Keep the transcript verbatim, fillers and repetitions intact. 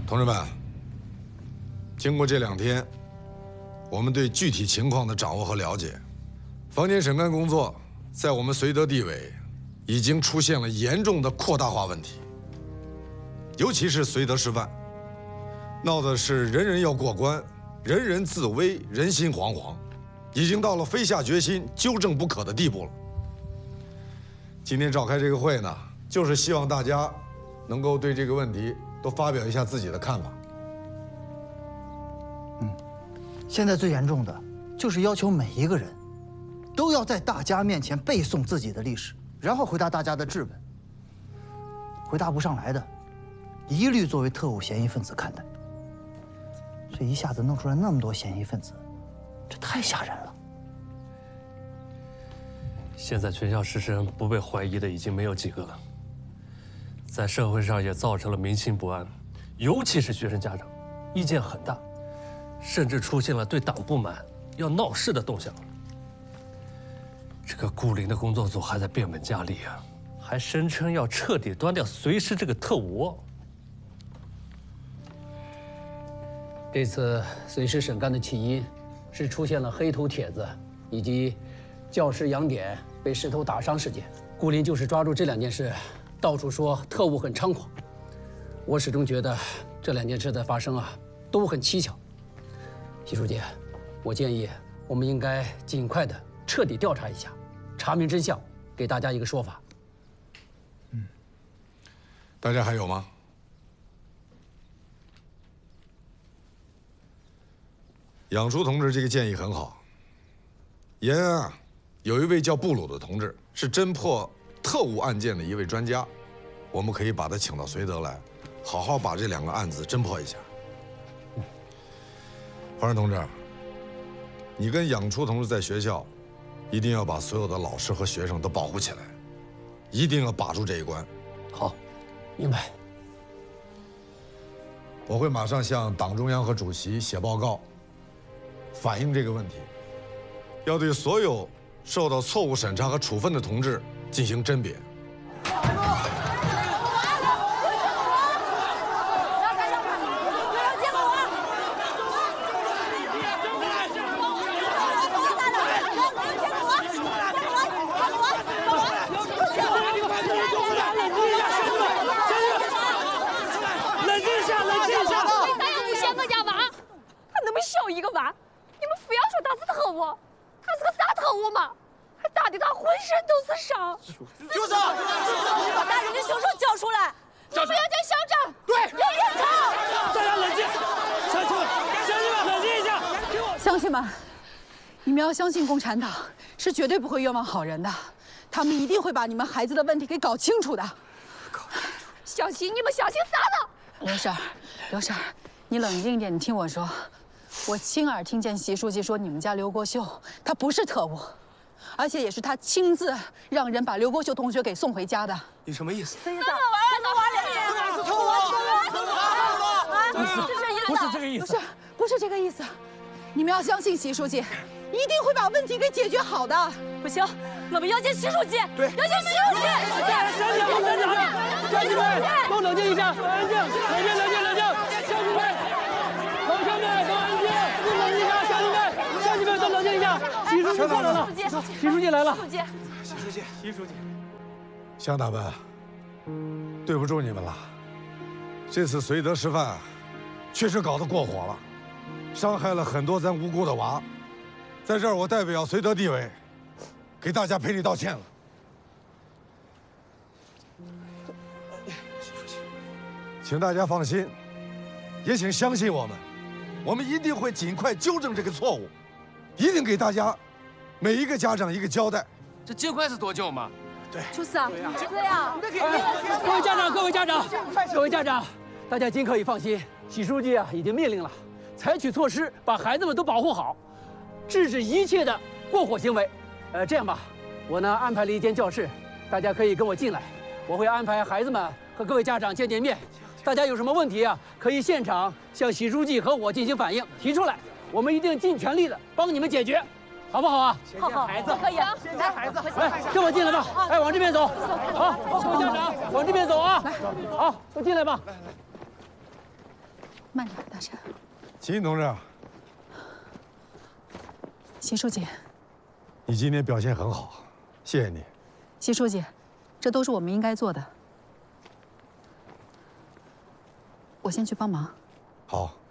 同志们，经过这两天，我们对具体情况的掌握和了解，房间审勘工作在我们绥德地委已经出现了严重的扩大化问题，尤其是绥德师范，闹的是人人要过关，人人自危，人心惶惶，已经到了非下决心纠正不可的地步了。今天召开这个会呢，就是希望大家能够对这个问题都发表一下自己的看法。 嗯，现在最严重的就是要求每一个人都要在大家面前背诵自己的历史，然后回答大家的质问。回答不上来的，一律作为特务嫌疑分子看待。这一下子弄出来那么多嫌疑分子，这太吓人了。 现在全校师生不被怀疑的已经没有几个了，在社会上也造成了民心不安，尤其是学生家长，意见很大，甚至出现了对党不满、要闹事的动向。这个顾林的工作组还在变本加厉啊，还声称要彻底端掉绥师这个特务窝。 这次绥师审勘的起因是出现了黑头帖子以及教师杨典被石头打伤事件。顾林就是抓住这两件事，到处说特务很猖狂。我始终觉得这两件事的发生啊，都很蹊跷。习书记，我建议我们应该尽快的彻底调查一下，查明真相，给大家一个说法。 嗯，大家还有吗？杨叔同志这个建议很好。延安啊，有一位叫布鲁的同志，是侦破特务案件的一位专家，我们可以把他请到绥德来，好好把这两个案子侦破一下。黄山同志，你跟杨初同志在学校，一定要把所有的老师和学生都保护起来，一定要把住这一关。 好，明白。 我会马上向党中央和主席写报告，反映这个问题，要对所有受到错误审查和处分的同志进行甄别。 一个娃，你们非要说他是特务，他是个啥特务嘛？还打得他浑身都是伤。 就是，把大人的凶手交出来！ 你们要叫校长， 对， 要检查。 大家冷静，乡亲们，乡亲们冷静一下。 乡亲们，你们要相信共产党是绝对不会冤枉好人的，他们一定会把你们孩子的问题给搞清楚的。 相信你们相信啥呢？ 刘婶儿，刘婶儿，你冷静一点，你听我说。我亲耳听见习书记说，你们家刘国秀他不是特务，而且也是他亲自让人把刘国秀同学给送回家的。 你什么意思？ 怎么玩？怎么玩的？ 是特务！ 不是，不是这个意思，不是，不是这个意思。你们要相信习书记，一定会把问题给解决好的。 不行，我们要见习书记， 对， 要见习书记。 乡亲们，乡亲们，都冷静一下，冷静，冷静，冷静，冷静，乡亲们。同学们都安静，都冷静一下，乡亲们，乡亲们都冷静一下。习书记过来了，习书记来了。 习书记，习书记，乡党们，对不住你们了。这次绥德师范确实搞得过火了，伤害了很多咱无辜的娃。在这儿，我代表绥德地委给大家赔礼道歉了。请大家放心，也请相信我们。我们一定会尽快纠正这个错误，一定给大家每一个家长一个交代。 这尽快是多久嘛？ 对， 就是啊，是呀。 各位家长，各位家长，各位家长，大家尽可以放心，习书记啊已经命令了，采取措施把孩子们都保护好，制止一切的过火行为。呃，这样吧，我呢安排了一间教室，大家可以跟我进来，我会安排孩子们和各位家长见见面。大家有什么问题啊，可以现场向习书记和我进行反映，提出来，我们一定尽全力的帮你们解决，好不好啊？ 好好，孩子可以。 来，孩子， 来，跟我进来吧。哎，往这边走。好，各位家长往这边走啊。来，好，都进来吧。 慢点，大山。 秦同志， 习书记， 你今天表现很好，谢谢你。 习书记，这都是我们应该做的。我先去帮忙。 好。